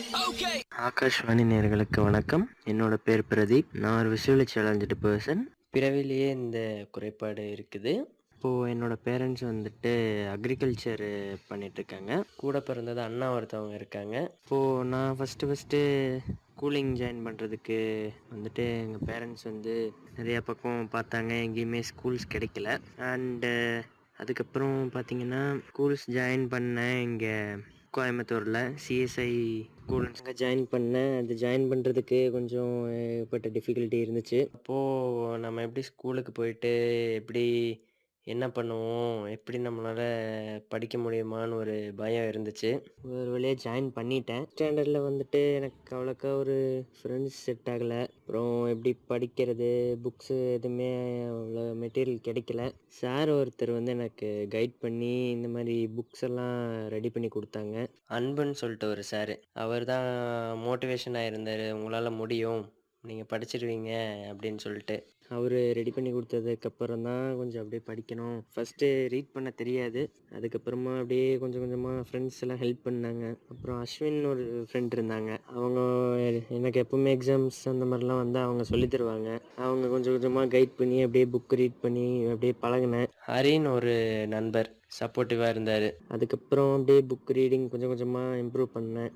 ஆகாஷ்வாணி நேயர்களுக்கு வணக்கம். என்னோட பேர் பிரதீப். நான் ஒரு விஷுவலி சேலஞ்சடு பெர்சன். பிறவிலேயே இந்த குறைபாடு இருக்குது. இப்போது என்னோட பேரண்ட்ஸ் வந்துட்டு அக்ரிகல்ச்சர் பண்ணிகிட்ருக்காங்க. கூட பிறந்தது அண்ணா ஒருத்தவங்க இருக்காங்க. இப்போது நான் ஃபஸ்ட்டு ஸ்கூலிங் ஜாயின் பண்ணுறதுக்கு வந்துட்டு எங்கள் பேரண்ட்ஸ் வந்து நிறையா பக்கம் பார்த்தாங்க. எங்கேயுமே ஸ்கூல்ஸ் கிடைக்கல. அண்டு அதுக்கப்புறம் பார்த்தீங்கன்னா ஸ்கூல்ஸ் ஜாயின் பண்ணேன் இங்கே கோயம்புத்தூரில் சிஎஸ்ஐ ஸ்கூல் அங்கே ஜாயின் பண்ணேன். அது ஜாயின் பண்ணுறதுக்கு கொஞ்சம் ஏகப்பட்ட டிஃபிகல்ட்டி இருந்துச்சு. அப்போது நம்ம எப்படி ஸ்கூலுக்கு போயிட்டு எப்படி என்ன பண்ணுவோம், எப்படி நம்மளால் படிக்க முடியுமான்னு ஒரு பயம் இருந்துச்சு. ஒரு வழியாக ஜாயின் பண்ணிட்டேன். ஸ்டாண்டர்டில் வந்துட்டு எனக்கு அவ்வளோக்கா ஒரு ஃப்ரெண்ட்ஸ் செட் ஆகலை. அப்புறம் எப்படி படிக்கிறது, புக்ஸு எதுவுமே அவ்வளோ மெட்டீரியல் கிடைக்கல. சார் ஒருத்தர் வந்து எனக்கு கைட் பண்ணி இந்த மாதிரி புக்ஸ் எல்லாம் ரெடி பண்ணி கொடுத்தாங்க. அன்புன்னு சொல்லிட்டு ஒரு சார், அவர் தான் மோட்டிவேஷனாக இருந்தார். உங்களால் முடியும், நீங்கள் படிச்சிருவீங்க அப்படின்னு சொல்லிட்டு. அவர் ரெடி பண்ணி கொடுத்ததுக்கப்புறம் தான் கொஞ்சம் அப்படியே படிக்கணும். ஃபஸ்ட்டு ரீட் பண்ண தெரியாது. அதுக்கப்புறமா அப்படியே கொஞ்சம் கொஞ்சமாக ஃப்ரெண்ட்ஸ் எல்லாம் ஹெல்ப் பண்ணாங்க. அப்புறம் அஸ்வின் ஒரு ஃப்ரெண்ட் இருந்தாங்க. அவங்க எனக்கு எப்போவுமே எக்ஸாம்ஸ் அந்த மாதிரிலாம் வந்து அவங்க சொல்லித் தருவாங்க. அவங்க கொஞ்சம் கொஞ்சமாக கைட் பண்ணி அப்படியே புக் ரீட் பண்ணி அப்படியே பழகினேன். ஹரின்னு ஒரு நண்பர் சப்போர்ட்டிவாக இருந்தார். அதுக்கப்புறம் அப்படியே புக் ரீடிங் கொஞ்சம் கொஞ்சமாக இம்ப்ரூவ்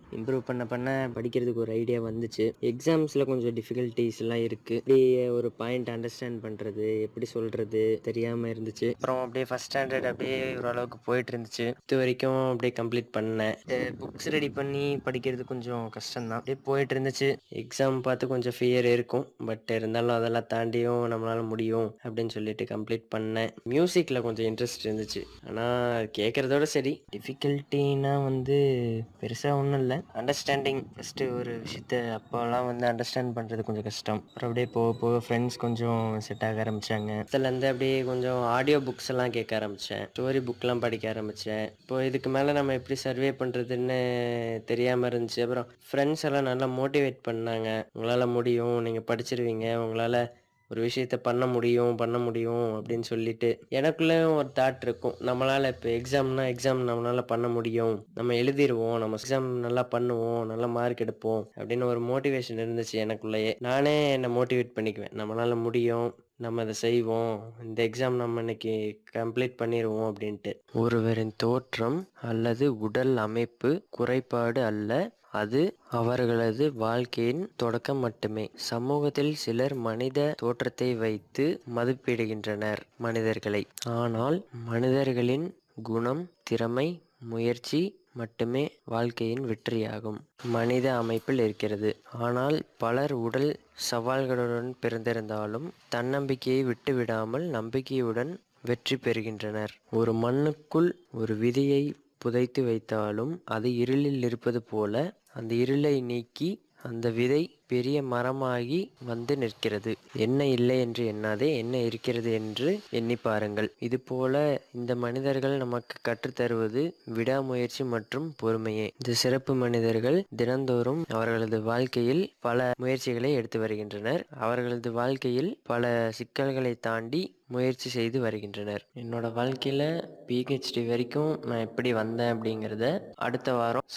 பண்ண படிக்கிறதுக்கு ஒரு ஐடியா வந்துச்சு. எக்ஸாம்ஸில் கொஞ்சம் டிஃபிகல்ட்டிஸ் எல்லாம் இருக்குது. அப்படியே ஒரு பாயிண்ட் அண்டர்ஸ்டாண்ட் பண்ணுறது, எப்படி சொல்கிறது தெரியாமல் இருந்துச்சு. அப்புறம் அப்படியே ஃபஸ்ட் ஸ்டாண்டர்ட் அப்படியே ஓரளவுக்கு போயிட்டு இருந்துச்சு. இது வரைக்கும் அப்படியே கம்ப்ளீட் பண்ணேன். புக்ஸ் ரெடி பண்ணி படிக்கிறது கொஞ்சம் கஷ்டம்தான். அப்படியே போயிட்டு இருந்துச்சு. எக்ஸாம் பார்த்து கொஞ்சம் ஃபியர் இருக்கும். பட் இருந்தாலும் அதெல்லாம் தாண்டியும் நம்மளால் முடியும் அப்படின்னு சொல்லிட்டு கம்ப்ளீட் பண்ணேன். மியூசிக்கில் கொஞ்சம் இன்ட்ரெஸ்ட் இருந்துச்சு. ஆனால் கேட்குறதோட சரி. டிஃபிகல்ட்டின்னா வந்து பெருசாக ஒன்றும் இல்லை. அண்டர்ஸ்டாண்டிங் ஃபஸ்ட்டு ஒரு விஷயத்த அப்போல்லாம் வந்து அண்டர்ஸ்டாண்ட் பண்ணுறது கொஞ்சம் கஷ்டம். அப்புறம் அப்படியே போக போக ஃப்ரெண்ட்ஸ் கொஞ்சம் செட் ஆக ஆரம்பித்தாங்க. அதுலேருந்து அப்படியே கொஞ்சம் ஆடியோ புக்ஸ் எல்லாம் கேட்க ஆரம்பித்தேன். ஸ்டோரி புக்லாம் படிக்க ஆரம்பித்தேன். இப்போ இதுக்கு மேலே நம்ம எப்படி சர்வே பண்ணுறதுன்னு தெரியாமல் இருந்துச்சு. அப்புறம் ஃப்ரெண்ட்ஸ் எல்லாம் நல்லா மோட்டிவேட் பண்ணாங்க. உங்களால் முடியும், நீங்கள் படிச்சிருவீங்க, உங்களால் ஒரு விஷயத்த பண்ண முடியும் அப்படின்னு சொல்லிட்டு எனக்குள்ளேயும் ஒரு தாட் இருக்கும். நம்மளால் இப்போ எக்ஸாம் நம்மளால் பண்ண முடியும், நம்ம எழுதிடுவோம், நம்ம எக்ஸாம் நல்லா பண்ணுவோம், நல்ல மார்க் எடுப்போம் அப்படின்னு ஒரு மோட்டிவேஷன் இருந்துச்சு எனக்குள்ளேயே. நானே என்னை மோட்டிவேட் பண்ணிக்குவேன். நம்மளால் முடியும், நம்ம இதை செய்வோம், இந்த எக்ஸாம் நம்ம இன்னைக்கு கம்ப்ளீட் பண்ணிடுவோம் அப்படின்ட்டு. ஒருவரின் தோற்றம் அல்லது உடல் அமைப்பு குறைபாடு அல்ல, அது அவர்களது வாழ்க்கையின் தொடக்கம் மட்டுமே. சமூகத்தில் சிலர் மனித தோற்றத்தை வைத்து மதிப்பிடுகின்றனர் மனிதர்களை. ஆனால் மனிதர்களின் குணம், திறமை, முயற்சி மட்டுமே வாழ்க்கையின் வெற்றியாகும். மனித அமைப்பில் இருக்கிறது. ஆனால் பலர் உடல் சவால்களுடன் பிறந்திருந்தாலும் தன்னம்பிக்கையை விட்டுவிடாமல் நம்பிக்கையுடன் வெற்றி பெறுகின்றனர். ஒரு மண்ணுக்குள் ஒரு விதையை புதைத்து வைத்தாலும் அது இருளில் இருப்பது போல அந்த இருளை நீக்கி அந்த விதை பெரிய மரமாகி வந்து நிற்கிறது. என்ன இல்லை என்று எண்ணாதே, என்ன இருக்கிறது என்று எண்ணி பாருங்கள். இது போல இந்த மனிதர்கள் நமக்கு கற்றுத்தருவது விடாமுயற்சி மற்றும் பொறுமையே. இந்த சிறப்பு மனிதர்கள் தினந்தோறும் அவர்களது வாழ்க்கையில் பல முயற்சிகளை எடுத்து வருகின்றனர். அவர்களது வாழ்க்கையில் பல சிக்கல்களை தாண்டி முயற்சி செய்து வருகின்றனர். என்னோட வாழ்க்கையில் பிஹெச்டி வரைக்கும் நான் எப்படி வந்தேன் அப்படிங்கிறத அடுத்த வாரம்